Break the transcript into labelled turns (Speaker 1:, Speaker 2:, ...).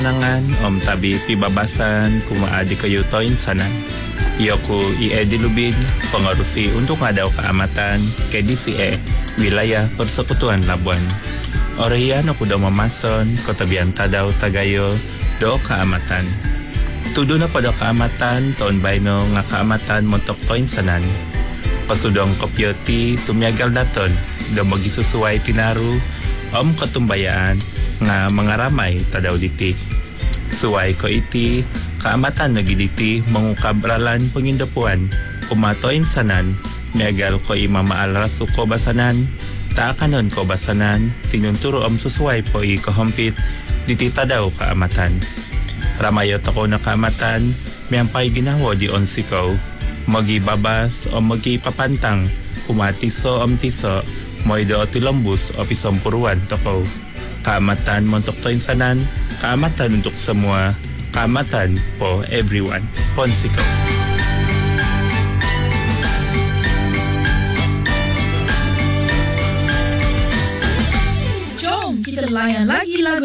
Speaker 1: nangan tabi pibabasan kumaadi kayo toin sana. Iyoku dilubin pengarusi untuk ngadaw kaamatan kay DCE wilayah Persekutuan Labuan. Oriyan ako daw mamason kotabian tadaw tagayo do kaamatan. Tudo na pa daw kaamatan taon bayno nga kaamatan montok toin sanan. Pasudong kopyoti tumiagal daton daw magisusuway tinaru katumbayaan nga mga ramay tadaw diti. Suway ko iti kaamatan nagiditi mangukabralan pangindapuan umatoin sanan megal ko imamaal raso ko basanan taakanon ko basanan tinunturo susuway po ikahampit diti tadaw kaamatan. Ramayot ako na kaamatan miyampay ginawa di onsikaw magibabas o magipapantang kumatiso tiso moido tilambus o pisompuruan toko. Kaamatan montok toin sanan, kaamatan untuk semua, kaamatan for everyone. Ponsiko.
Speaker 2: Jom kita layan lagi lagu